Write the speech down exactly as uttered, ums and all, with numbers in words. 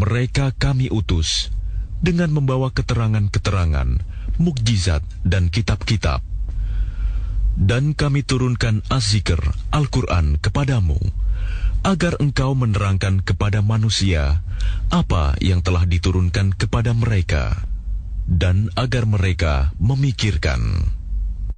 Mereka kami utus dengan membawa keterangan-keterangan, mukjizat dan kitab-kitab. Dan kami turunkan Az-Zikr, Al-Quran kepadamu, agar engkau menerangkan kepada manusia apa yang telah diturunkan kepada mereka, dan agar mereka memikirkan.